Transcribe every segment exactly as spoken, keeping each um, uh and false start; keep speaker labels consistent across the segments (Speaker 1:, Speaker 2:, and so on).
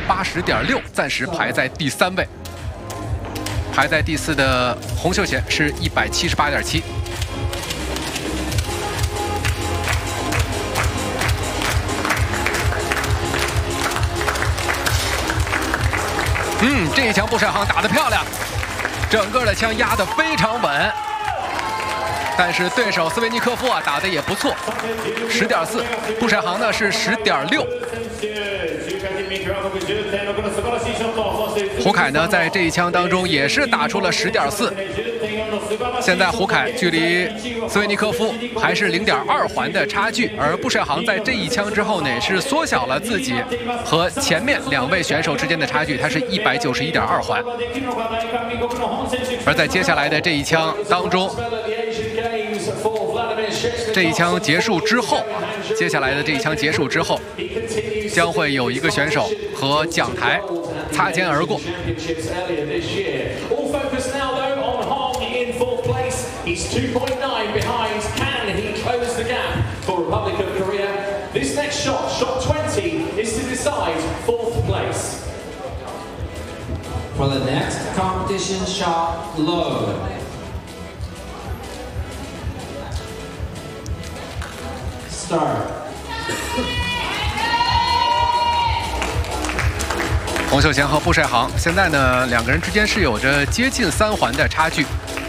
Speaker 1: 八十点六，暂时排在第三位。排在第四的洪秀贤是一百七十八点七。嗯，这一枪布帅航打得漂亮，整个的枪压得非常稳。但是对手斯维尼科夫啊打得也不错，十点四，布帅航呢是十点六。胡凯呢在这一枪当中也是打出了十点四。现在胡凯距离斯维尼科夫还是零点二环的差距，而布帅航在这一枪之后呢，也是缩小了自己和前面两位选手之间的差距，他是一百九十一点二环。而在接下来的这一枪当中，这一枪结束之后啊，接下来的这一枪结束之后，将会有一个选手和讲台擦肩而过。
Speaker 2: He's two point nine behind. Can he close the gap for Republic of Korea? This next shot, shot twenty, is to decide fourth place.
Speaker 3: For the next competition shot, load. Start.
Speaker 1: 洪秀贤和布帅航现在呢，两个人之间是有着接近三环的差距。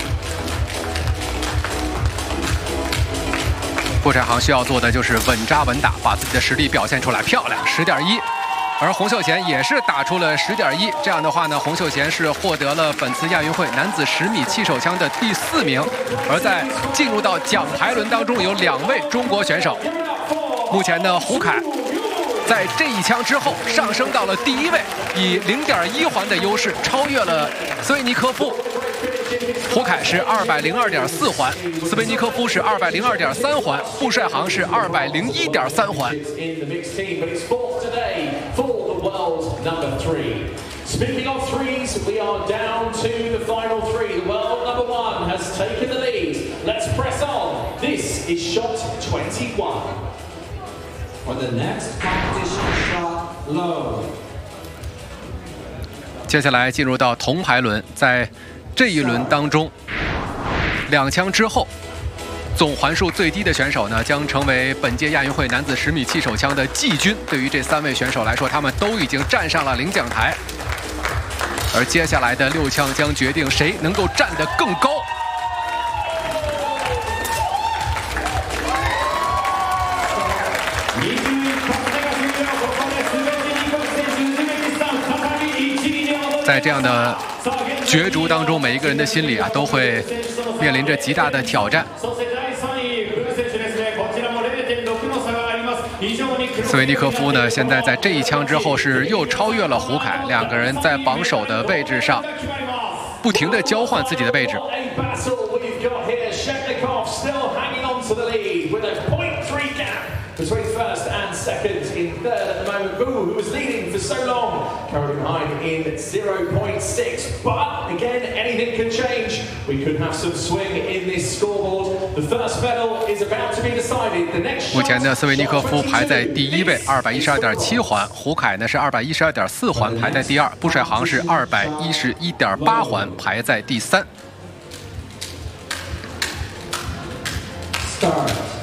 Speaker 1: 布帅航需要做的就是稳扎稳打，把自己的实力表现出来，漂亮，十点一。而洪秀贤也是打出了十点一，这样的话呢，洪秀贤是获得了本次亚运会男子十米气手枪的第四名。而在进入到奖牌轮当中，有两位中国选手。目前呢，胡凯在这一枪之后上升到了第一位，以零点一环的优势超越了斯维尼科夫。胡凯是二百零二点四环，斯维尼科夫是二百零二点三环，布帅航是二百零一点三环。
Speaker 2: Speaking of threes, we are down to the final three. The world number one has taken the lead. Let's press on. This is shot twenty-one.
Speaker 3: For the next competition shot, load.
Speaker 1: 接下来进入到铜牌轮，在这一轮当中，两枪之后，总环数最低的选手呢，将成为本届亚运会男子十米气手枪的季军。对于这三位选手来说，他们都已经站上了领奖台，而接下来的六枪将决定谁能够站得更高。在这样的角逐当中，每一个人的心里啊，都会面临着极大的挑战。斯维尼科夫呢，现在在这一枪之后是又超越了胡凯，两个人在榜首的位置上不停地交换自己的位置。Between first and second in third at the moment. Boo, who was leading for so long, currently behind in zero point six. But again, anything can change. We could have some swing in this scoreboard. The first medal is about to be decided. The next shot. 目前呢，斯维尼科夫排在第一位，二百一十二点七环；胡凯呢是二百一十二点四环，排在第二；布帅航是二百一十一点八环，排在第三。
Speaker 3: Start.